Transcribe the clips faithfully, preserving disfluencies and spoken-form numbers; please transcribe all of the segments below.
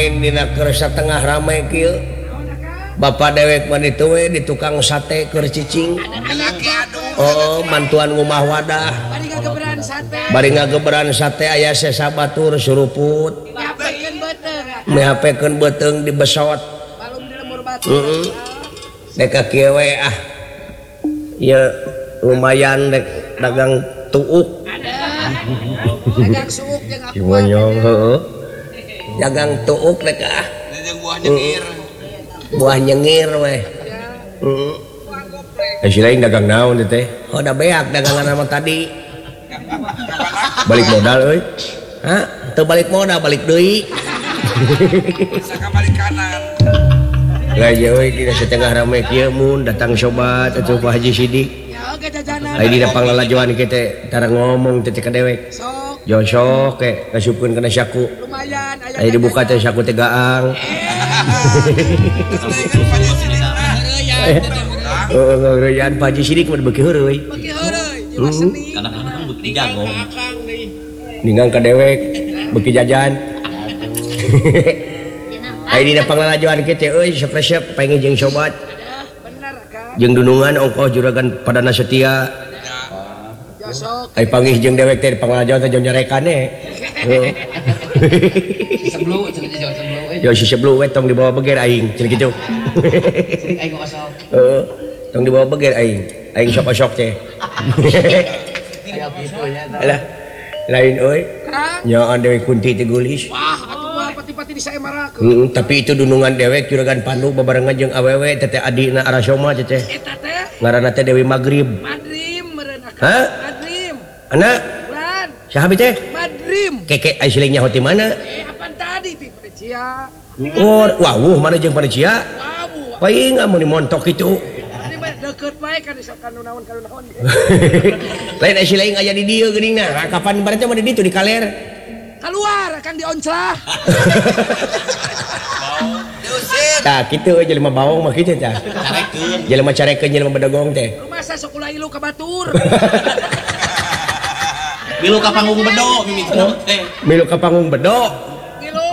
aing dina keur satengah rame kieu. Bapak dewek mah ditu we di tukang sate keur cicing. Oh, mantuan ngumah wadah. Bari ngageberan sate. Bari ngageberan sate aya sesa batur suruput. Nyapekeun beuteung. Mehapekeun beuteung di besot. Balung di lemur batu. Heeh. Dek ka kieu we ah. Ieu lumayan dek dagang tuuk. Dagang suuk jeung aku. Gimonyong heeh. Dagang tuuk dek ah. Dagang buah nyengir. Buah nyengir we. Heeh. Eh si lain dagang naon teh? Oh da beak dagangan nama tadi. Balik modal euy. Hah? Teu balik modal, balik deui. Saka balik kanan. Lah ya euy dina satengah rame kieu mun datang sobat atuh Pak Haji Sidik. Ya oge jajanan. Ai dina panglalajoan kieu teh tara ngomong teh ka dewek. Sok Josok ke kasupkeun kana saku. lumayan aya. Ai dibuka teh saku teh gaang. Oh, ngeureuyaan Pak Haji Sidik mah beuki heureuy. Bagi heureuy jiwa seni. Kadang-kadang bukti gangong. Ninggang ka dewek beuki jajan. Ai dina panglalajoan kieu teh euy sok-sok pengen jeung sobat. Bener kan? Jeung dunungan ongkoh juragan Padana Setia. Josok. Ai panggih jeung dewek teh panglalajoan teh jeung nyarekane. Heeh. Sebelu, cenah jauh sebelu. Yo si sebelu we tong dibawa beger aing cenah kitu. Aing kosong. Heeh. Tong dibawa beger aing. Aing sok-sok teh. Aya kitu nya. Alah. Lain euy. Kang. Nyaon dewek kunti teh gulis. Wah, atuh mah pati-pati disaemarakeun. Heeh, tapi itu dunungan dewek juragan Pandu babarengan jeung awewe teteh adina Arasoma teh. Eta teh Ngaranna teh Dewi Magrib. Madrim meureun akang. Hah? Madrim. Anak, Bulan. saha teh? Madrim. Keke ai silingnya hoti mana? Eh, apaan tadi ti Cia? Oh, wawuh mana jeung Parecia? Wabu. Paing amun dimontok kitu. Tadi mah deukeut bae kan disokan nu naon kana naon. Lain ai siling aya di dieu geuninna. Kapan bareng mah di ditu di kaler. Keluar akan dionclah. Tah kitu jelema bawong mah kitu tah. Carekeun. Jelema carekeun jelema bedogong teh. Rumah saya sok ulah ilu ka batur. Milu ka panggung bedo mimitina teh. Milu ka panggung bedog. Ilu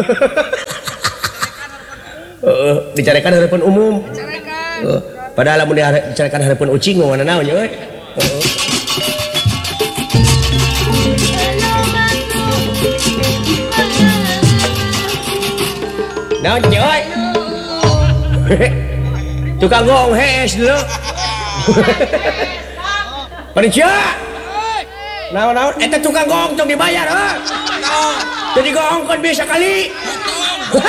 Heeh, dicarekan hareupeun umum. carekan. Heeh. Padahal lamun dicarekan hareupeun ucing mah mana naon euy. Heeh. Naon euy? Tukang gong hes dulu. Panitia. Naon-naon eta tukang gong tong dibayar heuh. Teu digongkon bisa kali.